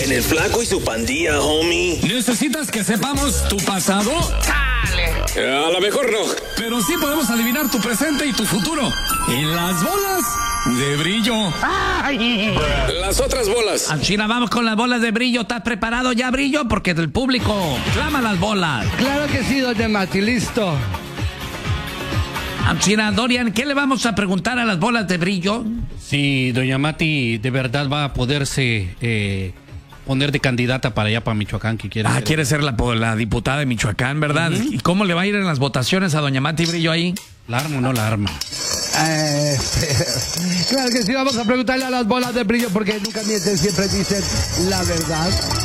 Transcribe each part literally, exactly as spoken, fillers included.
En el Flaco y su pandilla, homie. ¿Necesitas que sepamos tu pasado? ¡Dale! A lo mejor no. Pero sí podemos adivinar tu presente y tu futuro. En las bolas de brillo. Ay. Las otras bolas. China, vamos con las bolas de brillo. ¿Estás preparado ya, Brillo? Porque el público clama las bolas. Claro que sí, doña Mati, listo. China, Dorian, ¿qué le vamos a preguntar a las bolas de brillo? Si doña Mati de verdad va a poderse eh, poner de candidata para allá, para Michoacán, que quiere Ah, ser. quiere ser la, la diputada de Michoacán, ¿verdad? Uh-huh. ¿Y cómo le va a ir en las votaciones a doña Mati Brillo ahí? ¿La arma o no la arma? Eh, claro que sí, vamos a preguntarle a las bolas de brillo porque nunca mienten, siempre dicen la verdad.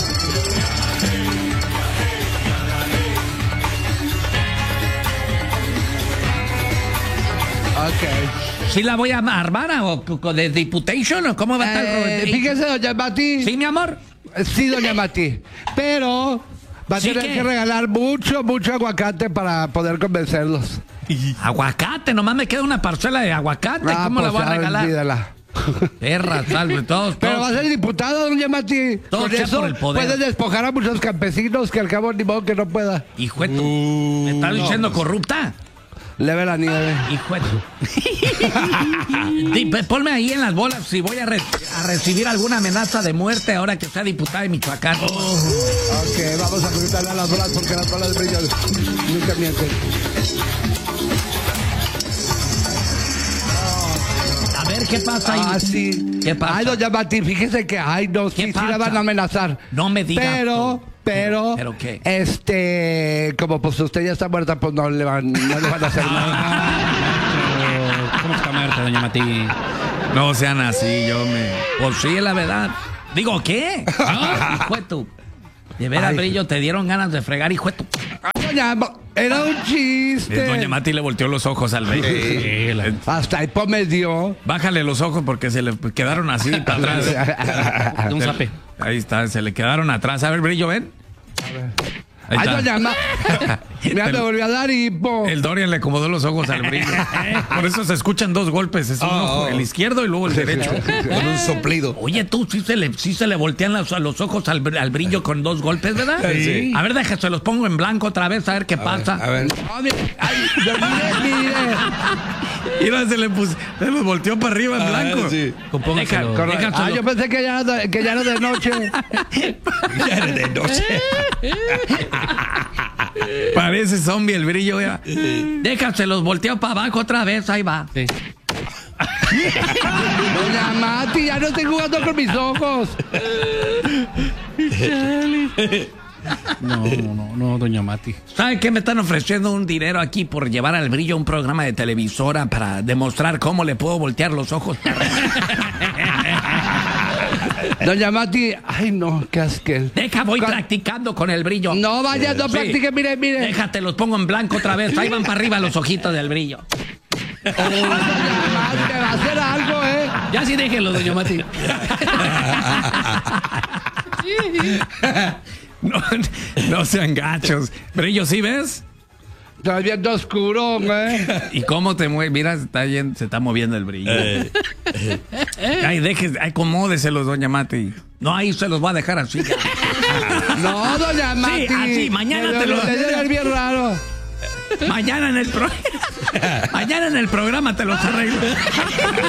Ok. ¿Sí la voy a armar o de Deputation o cómo va a estar? Eh, fíjese, doña Mati. ¿Sí, mi amor? Sí, doña Mati. Pero va a ¿Sí tener qué? que regalar mucho, mucho aguacate para poder convencerlos. Aguacate, nomás me queda una parcela de aguacate. Ah, ¿Cómo pues, la voy a regalar? olvídala. Perra, salve, todos, Pero va a todos. ser diputada, doña Mati. Todo Con sea eso por el poder. puede despojar a muchos campesinos que al cabo ni modo que no pueda. Hijo de tu... ¿Me estás diciendo corrupta? Leve la nieve. Hijo de tu... Di- pues, ponme ahí en las bolas si voy a, re- a recibir alguna amenaza de muerte ahora que sea diputada de Michoacán. Ok, vamos a preguntarle a las bolas porque las bolas de brillo nunca mienten. A ver, ¿qué pasa ahí? Ah, sí. ¿Qué pasa? Ay, doña Mati, fíjese que, ay, no, sí, sí pasa? la van a amenazar. No me diga Pero, tú. pero, ¿Pero qué? este, como pues usted ya está muerta, pues no le van, no le van a hacer nada. ¿Cómo está muerta, doña Mati? No sean así, yo me... Pues sí, es la verdad. Digo, ¿qué? No, hijo de tu... De veras, Ay. Brillo, te dieron ganas de fregar, hijo de tu... Doña, era un chiste. Doña Mati le volteó los ojos al Brillo. Sí, la- Hasta hipo me dio. Bájale los ojos porque se le quedaron así para atrás. de un zape. Ahí está, se le quedaron atrás. A ver, Brillo, ven. Ahí Ay, está. doña Ma... Mira, me volvió a dar hipo. El Dorian le acomodó los ojos al Brillo. Por eso se escuchan dos golpes. Es un ojo, el izquierdo y luego el derecho. Con un soplido. Oye, tú sí se le, sí se le voltean los, los ojos al, al Brillo con dos golpes, ¿verdad? Sí. A ver, déjate, se los pongo en blanco otra vez a ver qué pasa. A ver. No, mire, ay, mire, mire. Mira, se le puso, se los volteó para arriba en Ah, blanco. sí. Compóngaselo. Deja- Correcto. déjaselo. Ah, yo pensé que ya era de, que ya era de noche. Ya era de noche. Parece zombie el Brillo, ya. Déjaselos volteó para abajo otra vez, ahí va. Sí. Doña Mati, ya no estoy jugando con mis ojos. No, no, no, doña Mati. ¿Sabe qué? Me están ofreciendo un dinero aquí por llevar al Brillo a un programa de televisora para demostrar cómo le puedo voltear los ojos. Doña Mati, ay no, qué asquel. Deja, voy Cu- practicando con el Brillo. No vaya, no Sí. practique, mire, mire. Déjate, los pongo en blanco otra vez. Ahí van para arriba los ojitos del Brillo. Doña Mati, va a hacer algo, ¿eh? Ya sí déjenlo, doña Mati. No, no sean gachos. Brillo, ¿sí ves? Está viendo oscuro, ¿eh? ¿Y cómo te mueve? Mira, está bien, se está moviendo el Brillo. Ay, deje, acomódeselos, doña Mati. No, ahí se los voy a dejar así. No, doña Mati. así, mañana Le- te lo- le debe ver bien raro. Mañana en el pro... Mañana en el programa te los arreglo.